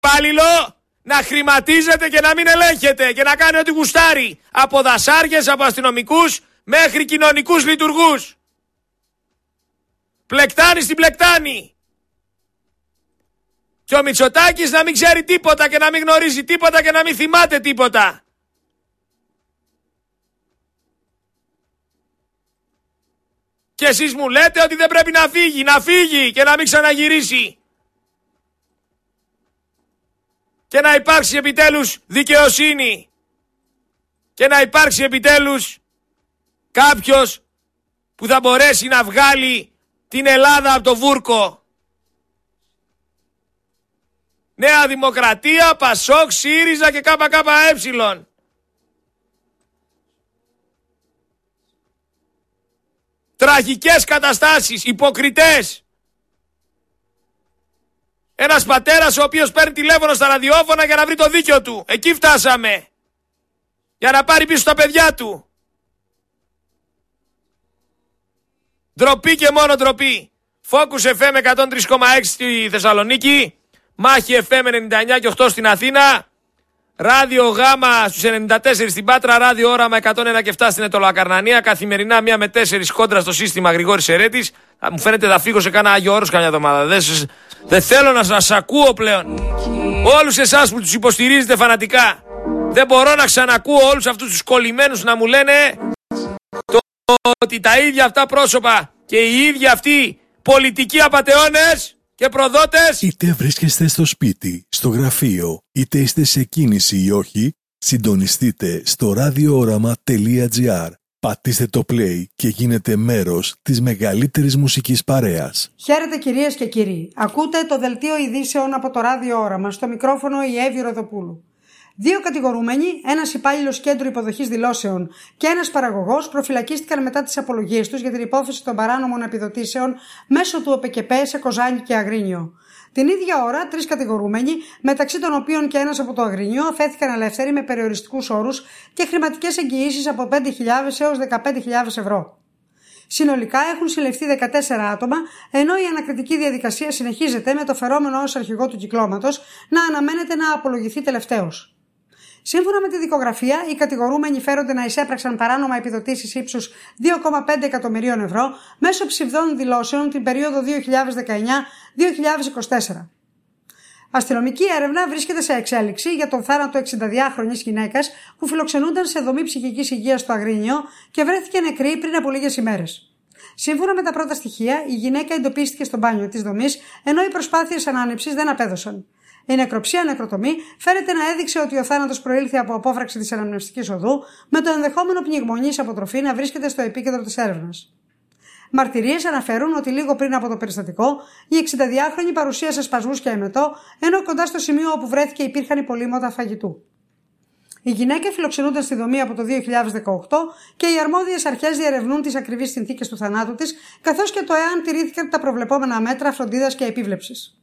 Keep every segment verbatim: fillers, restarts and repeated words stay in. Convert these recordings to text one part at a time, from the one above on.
υπάλληλο να χρηματίζεται και να μην ελέγχεται και να κάνει ό,τι γουστάρει. Από δασάριες, από αστυνομικούς μέχρι κοινωνικούς λειτουργούς. Πλεκτάνη στην πλεκτάνη. Και ο Μητσοτάκης να μην ξέρει τίποτα και να μην γνωρίζει τίποτα και να μην θυμάται τίποτα. Και εσείς μου λέτε ότι δεν πρέπει να φύγει, να φύγει και να μην ξαναγυρίσει. Και να υπάρξει επιτέλους δικαιοσύνη. Και να υπάρξει επιτέλους κάποιος που θα μπορέσει να βγάλει την Ελλάδα από το βούρκο. Νέα Δημοκρατία, Πασόκ, ΣΥΡΙΖΑ και ΚΚΕ. Τραγικές καταστάσεις, υποκριτές. Ένας πατέρας ο οποίος παίρνει τηλέφωνο στα ραδιόφωνα για να βρει το δίκιο του. Εκεί φτάσαμε. Για να πάρει πίσω τα παιδιά του. Ντροπή και μόνο ντροπή. Focus εφ εμ εκατόν τρία κόμμα έξι στη Θεσσαλονίκη. Μάχη εφ εμ ενενήντα εννιά και οκτώ στην Αθήνα. Ράδιο Γάμα στους ενενήντα τέσσερα στην Πάτρα. Ράδιο Όραμα εκατόν ένα και επτά στην Ετωλοακαρνανία. Καθημερινά μία με τέσσερις κόντρα στο σύστημα Γρηγόρης Ερέτης. Μου φαίνεται θα φύγω σε κάνα Άγιο Όρος καμιά εβδομάδα. Δεν, δεν θέλω να σας ακούω πλέον. Όλους εσάς που τους υποστηρίζετε φανατικά. Δεν μπορώ να ξανακούω όλους αυτούς τους κολλημένους να μου λένε το, ότι τα ίδια αυτά πρόσωπα και οι ίδιοι αυτοί πολιτικοί απατεώνες και προδότες. Είτε βρίσκεστε στο σπίτι, στο γραφείο, είτε είστε σε κίνηση ή όχι, συντονιστείτε στο ραδιόοραμα τελεία τζι άρ. Πατήστε το play και γίνετε μέρος της μεγαλύτερης μουσικής παρέας. Χαίρετε κυρίες και κύριοι. Ακούτε το δελτίο ειδήσεων από το Ράδιο Όραμα. Στο μικρόφωνο η Εύη Ροδοπούλου. Δύο κατηγορούμενοι, ένας υπάλληλος κέντρου υποδοχής δηλώσεων και ένας παραγωγός, προφυλακίστηκαν μετά τις απολογίες τους για την υπόθεση των παράνομων επιδοτήσεων μέσω του ΟΠΕΚΕΠΕ σε Κοζάνη και Αγρίνιο. Την ίδια ώρα, τρεις κατηγορούμενοι, μεταξύ των οποίων και ένας από το Αγρίνιο, αφέθηκαν ελεύθεροι με περιοριστικούς όρους και χρηματικές εγγυήσεις από πέντε χιλιάδες έως δεκαπέντε χιλιάδες ευρώ. Συνολικά έχουν συλληφθεί δεκατέσσερα άτομα, ενώ η ανακριτική διαδικασία συνεχίζεται με το φερόμενο ως αρχηγό του κυκλώματος να αναμένεται να απολογηθεί τελευταίος. Σύμφωνα με τη δικογραφία, οι κατηγορούμενοι φέρονται να εισέπραξαν παράνομα επιδοτήσεις ύψους δύο κόμμα πέντε εκατομμυρίων ευρώ μέσω ψευδών δηλώσεων την περίοδο δύο χιλιάδες δεκαεννιά με δύο χιλιάδες είκοσι τέσσερα. Αστυνομική έρευνα βρίσκεται σε εξέλιξη για τον θάνατο εξηνταδυάχρονης γυναίκας που φιλοξενούνταν σε δομή ψυχικής υγείας στο Αγρίνιο και βρέθηκε νεκρή πριν από λίγες ημέρες. Σύμφωνα με τα πρώτα στοιχεία, η γυναίκα εντοπίστηκε στο μπάνιο της δομής, ενώ οι προσπάθειες ανάνυψης δεν απέδωσαν. Η νεκροψία νεκροτομή φαίνεται να έδειξε ότι ο θάνατος προήλθε από απόφραξη της αναμνευστικής οδού, με το ενδεχόμενο πνιγμονής αποτροφή να βρίσκεται στο επίκεντρο της έρευνας. Μαρτυρίες αναφέρουν ότι λίγο πριν από το περιστατικό, η εξηνταδυάχρονη παρουσίασε σπασμούς και αιμετό, ενώ κοντά στο σημείο όπου βρέθηκε υπήρχαν υπολείμματα φαγητού. Οι γυναίκες φιλοξενούνταν στη δομή από το δύο χιλιάδες δεκαοκτώ και οι αρμόδιες αρχές διερευνούν τις ακριβείς συνθήκες του θανάτου της, καθώς και το εάν τηρήθηκαν τα προβλεπόμενα μέτρα φροντίδας και επίβλεψης.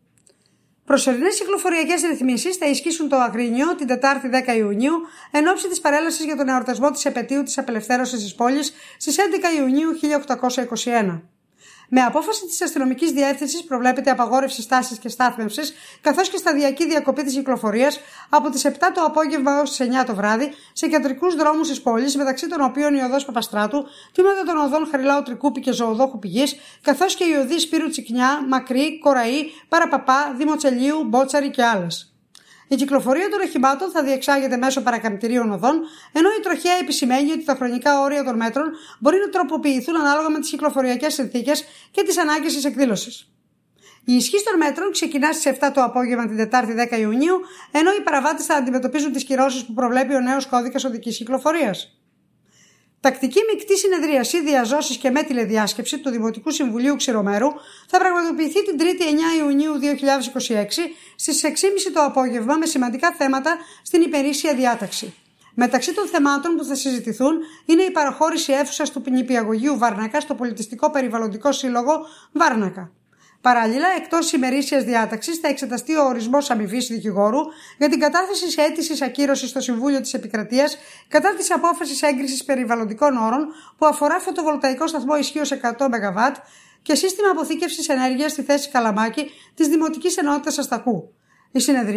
Προσωρινές κυκλοφοριακές ρυθμίσεις θα ισχύσουν το Αγρίνιο την Τετάρτη δέκα Ιουνίου εν ώψη της παρέλασης για τον εορτασμό της επετείου της απελευθέρωσης της πόλης στις έντεκα Ιουνίου χίλια οκτακόσια είκοσι ένα. Με απόφαση της αστυνομικής διεύθυνσης προβλέπεται απαγόρευση στάσης και στάθμευσης, καθώς και σταδιακή διακοπή της κυκλοφορίας από τις επτά το απόγευμα έως τις εννιά το βράδυ σε κεντρικούς δρόμους της πόλης, μεταξύ των οποίων η οδός Παπαστράτου, τμήματα των οδών Χαριλάου Τρικούπη και Ζωοδόχου Πηγής, καθώς και οι οδοί Σπύρου Τσικνιά, Μακρύ, Κοραή, Παραπαπά, Δημοτσελίου, Μπότσαρη και άλλες. Η κυκλοφορία των οχημάτων θα διεξάγεται μέσω παρακαμπτηρίων οδών, ενώ η τροχέα επισημαίνει ότι τα χρονικά όρια των μέτρων μπορεί να τροποποιηθούν ανάλογα με τις κυκλοφοριακές συνθήκες και τις ανάγκες της εκδήλωσης. Η ισχύς των μέτρων ξεκινά στις επτά το απόγευμα την Τετάρτη δέκα Ιουνίου, ενώ οι παραβάτες θα αντιμετωπίζουν τις κυρώσεις που προβλέπει ο νέος κώδικας οδικής κυκλοφορίας. Τακτική μεικτή συνεδρίαση, διαζώσεις και με τηλεδιάσκεψη του Δημοτικού Συμβουλίου Ξηρομέρου θα πραγματοποιηθεί την Τρίτη εννιά Ιουνίου δύο χιλιάδες είκοσι έξι στις έξι και μισή το απόγευμα με σημαντικά θέματα στην ημερήσια διάταξη. Μεταξύ των θεμάτων που θα συζητηθούν είναι η παραχώρηση αίθουσας του νηπιαγωγείου Βάρνακα στο Πολιτιστικό Περιβαλλοντικό Σύλλογο Βάρνακα. Παράλληλα, εκτός ημερήσιας διάταξης, θα εξεταστεί ο ορισμός αμοιβής δικηγόρου για την κατάθεση σε αίτηση ακύρωσης στο Συμβούλιο της Επικρατείας κατά της απόφασης έγκρισης περιβαλλοντικών όρων που αφορά φωτοβολταϊκό σταθμό ισχύως εκατό μεγαβάτ και σύστημα αποθήκευσης ενέργειας στη θέση Καλαμάκη της Δημοτικής Ενότητας Αστακού. Η συνεδρία